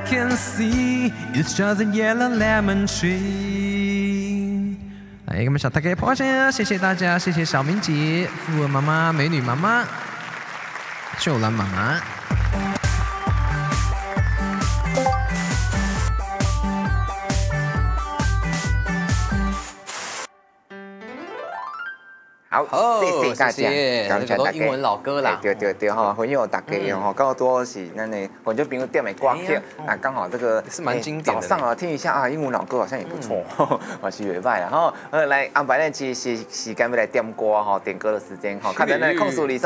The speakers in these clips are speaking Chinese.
can see it's just a yellow lemon tree。来，我们小大家拍下，谢谢大家，谢谢小明姐、富儿妈妈、美女妈妈、秀兰妈妈。 好，谢谢大家， 感谢大家。英文老歌啦， 对哈，朋友大家哈，刚好多是那呢，我就朋友点的歌曲，啊，刚好这个是蛮经典的。 早上啊听一下啊，英文老歌好像也不错，我是袂歹啦哈。来安排呢，其实时间要来点歌哈，点歌的时间哈，看咱那控诉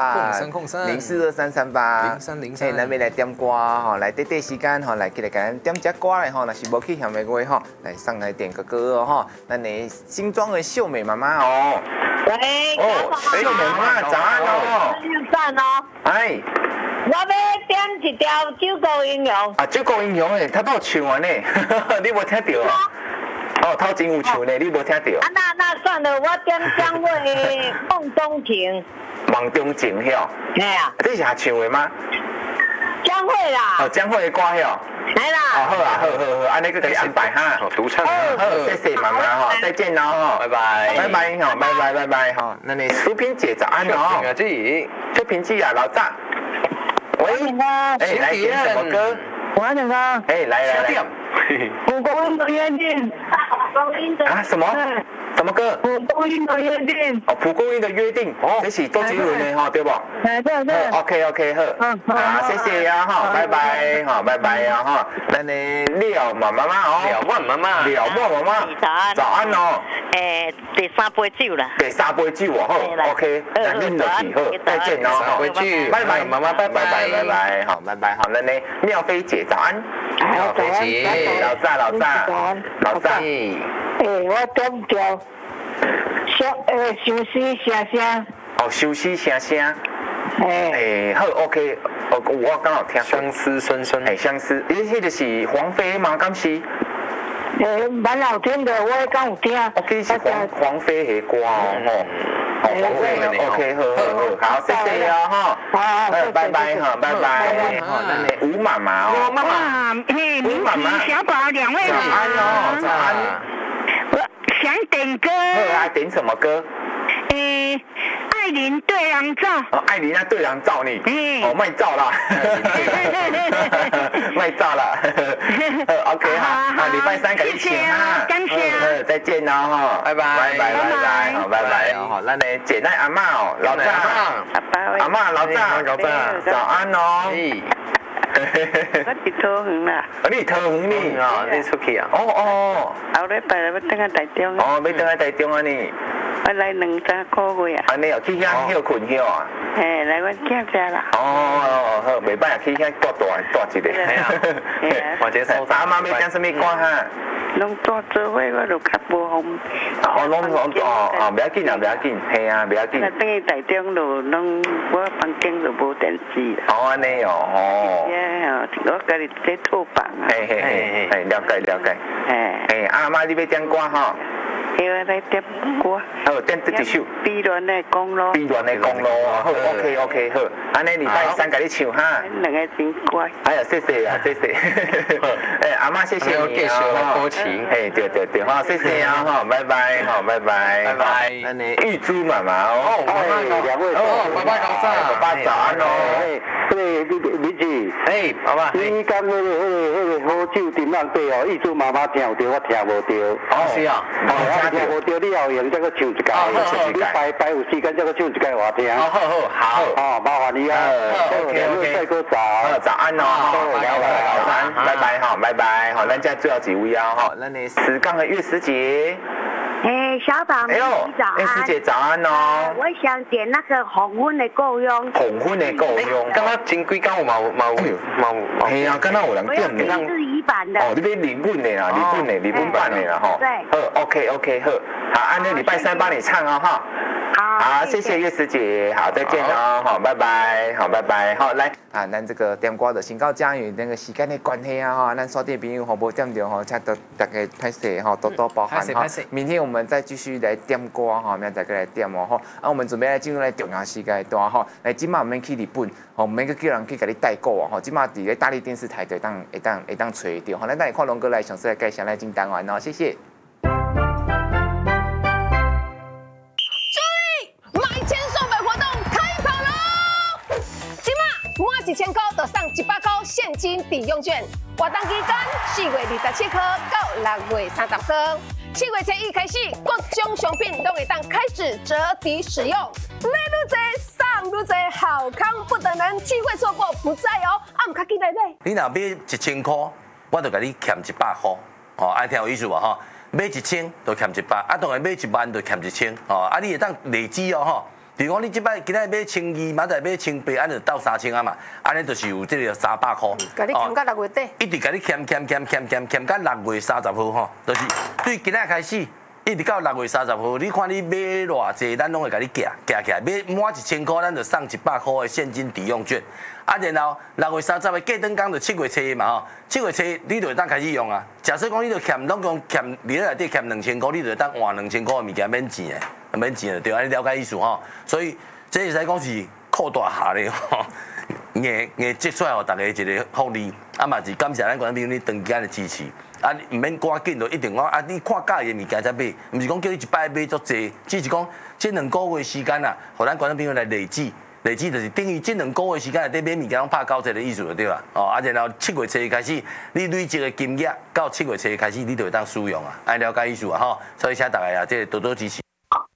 2338，042338，0303，咱要来点歌哈，来短时间哈，来给咱点只歌来哈，若是无去嫌的话哈，来上来点个歌哦哈，咱的新庄的秀美妈妈哦。 喂， 秀美妈，早安哦！ 赞哦！ 哎， 我要点一条《九国英雄》。 啊，《九国英雄》诶，他都有唱完呢，你无听到啊？哦，头前有唱呢，你无听到？ 啊，那算了，我点江蕙的《梦中情》。 梦中情晓？ 嘿啊！ 这是他唱的吗？ 江蕙啦。 哦，江蕙的歌晓。 来啦！ 好啊，好，安尼个给你安排哈。 独唱。 好，谢谢妈妈哈，再见喽哈， 拜拜， 拜拜哈，拜拜哈。那你淑萍姐早安哦。秀萍姐啊，老张。喂，哎，来点什么歌？ 我要点歌。 哎，来。 蒲公英的约定。 啊，什么？什么歌？ 蒲公英的约定。 哦，蒲公英的约定，哦，这是周杰伦的哈，对不？ 对。 OK， 好。好，谢谢呀哈，拜拜哈，拜拜呀哈。那你廖妈妈哦，廖莫妈妈，早安哦。 第三杯酒啦。 第三杯酒哦，好 ，OK， 那恁就去好，再见哦，好，拜拜，妈妈，拜拜，好，拜拜，好，那你妙菲姐早安。 妙菲姐，老炸。 我点条休息声声。 哦，休息声声。好 ，OK， 我刚好听。 相思深深。 相思，迄个是黄飞吗？敢是？ 蛮好听的，我刚有听。 OK， 是黄飞的歌哦，黄飞的 OK， 好，谢谢哦哈。好，拜拜哈，拜拜。好，那你吴妈妈哦。 吴妈妈，吴妈妈，小宝两位。 早安哦，早安。 我想点歌。 点什么歌？ 艾琳对人照。 哦，艾琳啊，对人照你。哦，卖照啦。卖照啦。OK 好，礼拜三给你请哈。 感谢。 再见哦哈，拜拜，好，拜拜哦哈。那你姐奶阿嬷哦，老张。阿嬷老张，早安哦。 我伫桃园啦。 你桃园你哦，你出去啊？哦。 后礼拜要等下台中。 哦，要等下台中啊你？ 我来2-3个月啊。 安尼哦，去遐休困休啊？ 来阮囝家啦。 哦，好，袂歹啊，去遐住一个。 系啊，或者收阿妈要点什么歌哈？ 拢住做伙，我就较无方。 不要紧啊，不要紧，系啊，不要紧。 等于台中就拢我房间就无电视啦。 安尼哦。 我家己在套房啊。 嘿，了解。阿妈你要点歌哈？ 我来点歌。 好，点一首。 碧鸾的公路。 好 ，OK， 好。安尼礼拜三给你唱哈。 两个真乖。 哎呀，谢谢啊，谢谢。阿妈谢谢你继续来歌情。 对，好，谢谢啊哈，拜拜，好，拜拜。安尼玉珠妈妈哦。 两位。爸爸早上。 爸爸早安哦。 李子。 爸爸。 你讲那个好酒槟榔底哦，玉珠妈妈听有着，我听无着。 是啊。 我听无着，你后用再个唱一届。你拜有时间再个唱一届我听。好，麻烦你啊。 OK， 再个早安哦。早安，拜拜哈，拜拜。好，咱家最后几位啊哈，咱的石冈的月师姐。 小宝，早安。 师姐早安哦。 我想点那个红昏的够用。 红昏的够用。 刚刚前几天有冇。 系啊，刚刚有人点的。 我要日语版的。 哦，你要日本的啦，日本版的啦哈。 对。 好 ，OK， 好。好，按那礼拜三帮你唱啊哈。 好，谢谢月慈姐，好，再见哦，好，拜拜，好，拜拜，好，来啊，咱这个点歌的先到这，因为那个时间的关系啊，哈，咱刷电朋友吼无点着吼，请大家拍摄哈，多多包涵哈。明天我们再继续来点歌哈，明天再过来点哦，吼，啊，我们准备来进入来重要时间段哈，来，今晚我们去日本，吼，免去叫人去给你代购哦，吼，今晚伫咧大力电视台会当找到，吼，咱等下看龙哥来详细来介绍来进单元哦，谢谢。 满1000块就送100块现金抵用券，活动期间4月27号到6月30号，7月初1开始，各种商品都会当开始折抵使用，买愈多送愈多，好康不等人，机会错过不再哦！啊，唔卡记来买。 你若买1000块，我就甲你欠100块，哦，爱听有意思无吼？买1000就欠100，啊，当然买1万就欠1000，哦，啊，你会当累积哦吼。比如讲，你即摆今仔买1200，明仔买1800，安就到3000啊嘛，安尼就是有这个300块。 甲你欠到6月底。 一直甲你欠到6月30号吼，就是对今仔开始，一直到6月30号，你看你买偌济，咱拢会甲你夹起来，买满1000块，咱就送100块的现金抵用券。啊，然后6月30号过灯工就7月初嘛吼，7月初你就会当开始用啊。假设讲你就欠，拢讲欠你内底欠2000块，你就会当换2000块的物件免钱的。免钱的对，安尼了解意思吼。所以这会使讲是扩大下咧吼，硬积出来互大家一个福利，啊嘛是感谢咱观众朋友你长期的支持，啊唔免赶紧就一定讲啊你看介意的物件才买，唔是讲叫你一摆买足济，只是讲这2个月时间啊，互咱观众朋友来累积就是等于这2个月时间内底买物件拢拍90%的意思就对啦。哦，啊然后7月初开始，你累积的金额到7月初开始，你就会当使用啊，安了解意思啊吼。所以请大家啊，这多多支持。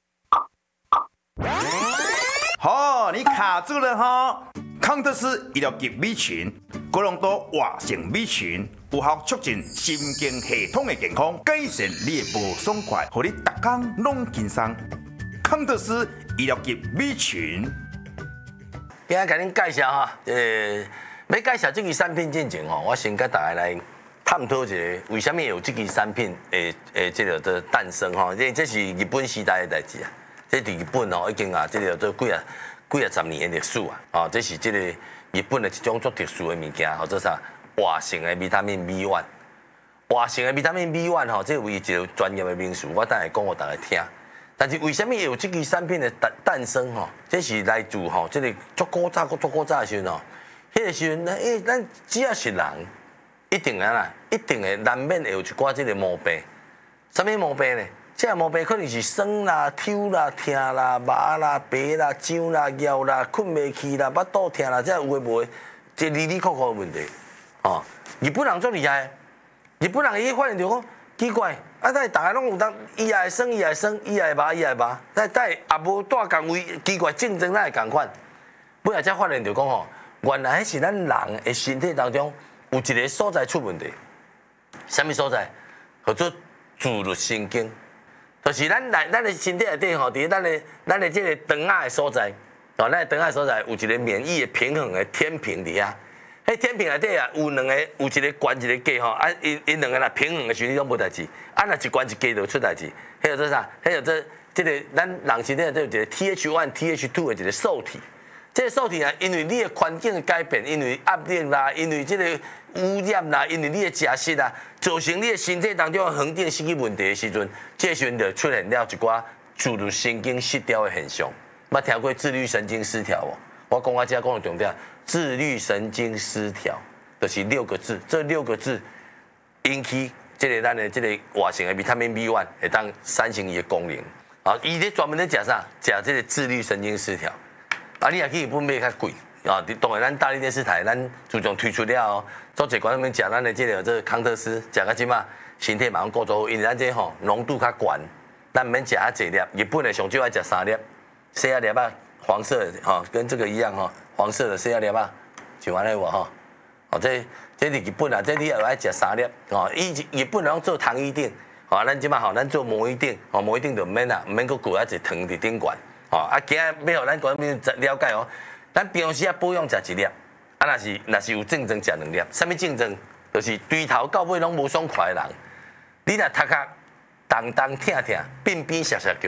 好，你卡住了哈！康特斯医疗级米群，高浓度活性米群，有效促进神经系统的健康，改善你的无爽快，让你逐天拢轻松。康特斯医疗级米群。 今仔甲恁介绍哈，要介绍这支产品之前吼，我先甲大家来探讨一下，为什么有这支产品这个的诞生哈？这是日本时代的代志啊。这伫日本哦，已经啊，这个做几啊10年的历史啊，哦，这是这个日本的一种足特殊的物件，或者啥活性的维他命 B1， 活性的维他命 B1吼，这为一个专业的名词，我等下讲给大家听。但是为什么有这支产品的诞生吼？这是来自吼，这个足古早的时候吼，迄个时候，咱只要是人，一定会难免会有一寡这个毛病。什么毛病呢？这个毛病可能是酸啦、抽啦、痛啦、麻啦、白啦、痒啦、腰啦、困袂去啦、腹肚痛啦，这有诶无诶，这里里扣扣的问题。哦，日本人足厉害，日本人伊发现着讲奇怪，啊，但大家拢有当伊也会酸，伊也会酸，伊也会麻，伊也会麻，但也无带共位，奇怪竞争哪会共款？尾仔才发现着讲吼，原来是咱人诶身体当中有一个所在出问题，什么所在？叫做自律神经。就是咱的身体内底吼，伫咱的这个肠仔的所在，哦，咱的肠仔所在有一个免疫的平衡的天平伫遐。迄天平内底啊，有一个悬一个低吼，啊，因两个若平衡的时阵拢无代志，啊，若一悬一低就出代志。迄叫做啥？迄叫做这个咱人身体内底有一个 TH1、TH2 的一个受体。这个受体啊，因为你的环境的改变，因为压力啦，因为这个污染啦，因为你的食食啦，造成你的身体当中恒定失去问题的时阵，这时阵就出现了一寡自律神经失调的现象。捌听过自律神经失调无？我讲到这讲的重点，自律神经失调就是6个字，这6个字引起这个咱的这个活性的维他命 B1 会当产生伊的功能。啊，伊咧专门咧食啥？食这个自律神经失调。啊，你也去日本买较贵啊！当然，咱大力电视台咱自从推出了后，做一观众们食咱的这个康特斯，食到即马身体马上顾做好，因为咱这吼浓度较悬，咱唔免食遐济粒。日本的上少爱食3粒，细粒啊，黄色的吼，跟这个一样吼，黄色的细粒啊，就安尼无吼。哦，这是日本啊，这你也爱食3粒哦。日本人做糖衣锭，哦，咱即马吼，咱做魔芋锭，哦，魔芋锭就唔免啦，唔免搁裹一糖伫顶悬。哦，啊，今仔要互咱观众了解哦，咱平时啊保养食1粒，啊，若是有症状食2粒。什么症状？就是对头到尾拢无爽快的人，你若头壳动动疼疼、变变涩涩叫，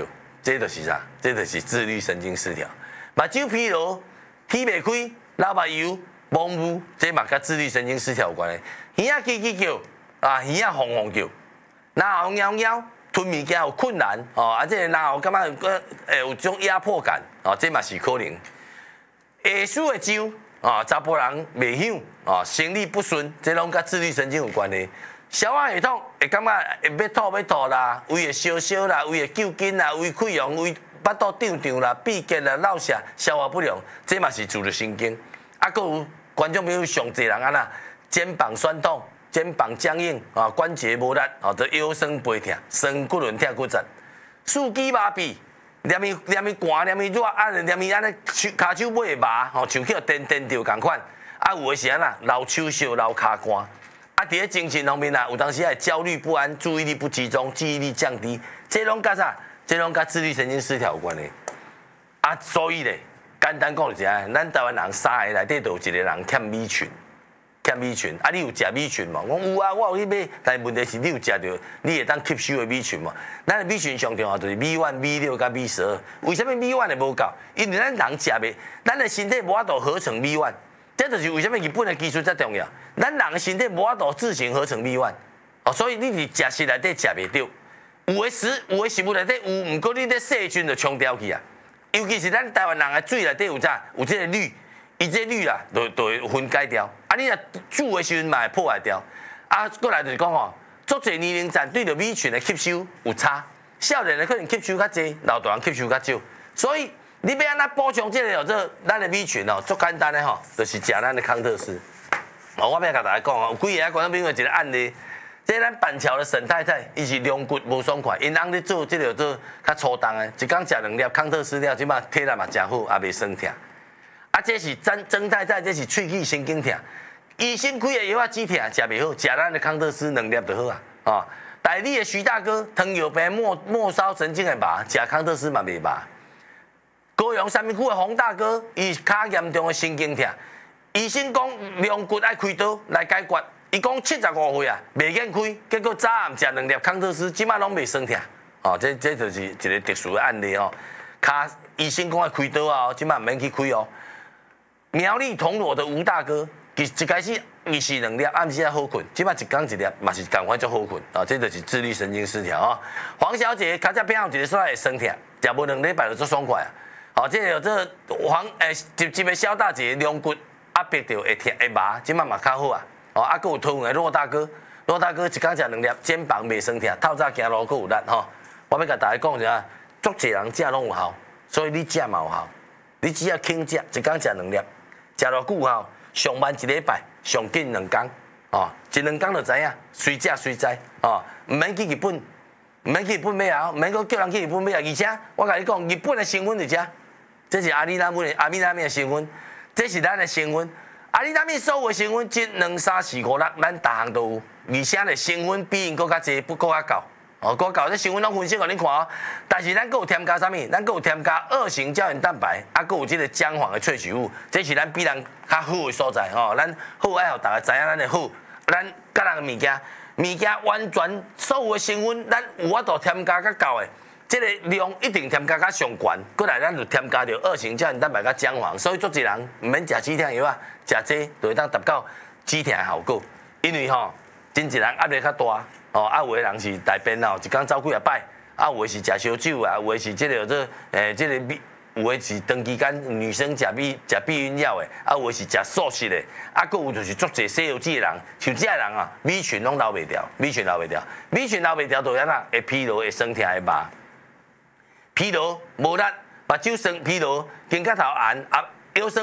这就是啥？这就是自律神经失调。目睭疲劳、鼻袂开、流目油、蒙雾，这嘛甲自律神经失调有关系。耳仔叽叽叫，啊，耳仔轰轰叫，然后喵喵，吞物件有困难，哦，啊，这然后感觉有种压迫感，哦，这嘛是可能。下属的痒，啊，查甫人袂响，啊，生理不顺，这拢甲自律神经有关系。消化系统会感觉会要吐啦，胃会烧烧啦，胃会揪筋啦，胃溃疡，胃巴肚胀胀啦，闭结啦，落瀉，消化不良，这嘛是自律神经。啊，佫有观众朋友上侪人安那肩膀酸痛、肩膀僵硬啊，关节无力啊，就腰酸背痛、酸骨轮、痛骨折、四肢麻痹。黏伊寒，黏伊热，啊，黏伊安尼骹手尾会麻，吼，像去互电着共款。啊，有诶是安那流手烧、流骹寒。啊，伫咧精神方面啊，有当时会焦虑不安、注意力不集中、记忆力降低，这拢甲啥？这拢甲自律神经失调有关系。啊，所以咧，简单讲就是啊，咱台湾人3个内底都有一个人欠米群。欠米群，啊，你有食米群无？我有啊，我有去买，但问题是你有食到，你会当吸收的米群无？咱的米群上重要就是米1、米6甲米12。为什么米1会无够？因为咱人食袂，咱的身体无法度合成米1，这就是为什么日本的技术遮重要。咱人的身体无法度自行合成米1，哦，所以你伫食食内底食袂到。有的食物内底有，毋过你咧细菌就冲掉去啊。尤其是咱台湾人的水内底有啥？有这个氯。伊这氯啦，就会分解掉。啊，你若煮的时阵嘛会破坏掉。啊，过来就是讲吼，足侪年龄层对着米群的吸收有差，少年的可能吸收较济，老大人吸收较少。所以你要安怎补充这个这咱的米群哦，足简单的吼，就是食咱的康特斯。哦，我要甲大家讲哦，有几个观众朋友一个案例，这咱板桥的沈太太，伊是龙骨无爽快，因翁咧做这个做较粗重的，一工食2粒康特斯了，即马体力嘛真好，也袂酸痛。啊，这是曾太太，这是喙齿神经痛，医生开的药啊止痛，食袂好，食咱的康特斯2粒就好啊。哦，台里的徐大哥，糖尿病末梢神经的麻，食康特斯嘛袂麻。高雄三民区的洪大哥，伊较严重的神经痛，医生讲龙骨爱开刀来解决，伊讲75岁啊，袂瘾开，结果早暗食2粒康特斯，即马拢袂酸痛。哦，这就是一个特殊的案例哦。卡医生讲爱开刀啊，即马唔免去开哦。苗栗铜锣的吴大哥，一开始伊是2粒，暗时啊好困，即摆一工1粒，嘛是赶快就好困啊，这就是自律神经失调啊。黄小姐较早边有一个说会酸痛，食无2礼拜就足爽快啊。哦，这有这一个小大姐龙骨压迫着会痛会麻，即摆嘛较好啊。哦，啊，佫有讨厌的骆大哥一工食2粒，肩膀袂酸痛，透早行路佫有力吼。我要甲大家讲一下，足侪人食拢有效，所以你食嘛有效，你只要轻食，一工食2粒。食偌久后，上慢1礼拜，上紧2工，哦，1、2工就知影，随食随知，哦，唔免去日本，唔免去日本买啊，唔免搁叫人去日本买啊，而且我甲你讲，日本的成分伫遮，这是阿米达米的成分，这是咱的成分，阿米达米所有的成分，1、2、3、4、5、6，咱逐项都有，而且咧成分比因搁较济，不搁较高。哦，搁搞这新闻拢分析互恁看哦，但是咱搁有添加啥物？咱搁有添加2型胶原蛋白，啊，搁有这个姜黄的萃取物，这是咱比人较好的所在吼。咱好爱互大家知影咱的好，咱甲人的物件完全所有的成分，咱有法度添加较够的，这个量一定添加较上悬。过来咱就添加着2型胶原蛋白甲姜黄，所以足侪人唔免食止痛药啊，食这就会当达到止痛的效果。因为吼，真一人压力较大。哦，啊，有的人是大便哦，一工走几啊摆，啊，有的是食烧酒啊，有的是这个这个有的是长期间女生食避孕药的，啊，有的是食素食的，啊，佫有就是足侪西药剂的人，像这人啊，米群拢留袂掉，米群留袂掉，就安那会疲劳、会酸痛、会麻，疲劳无力，目睭酸疲劳，肩胛头红啊，腰酸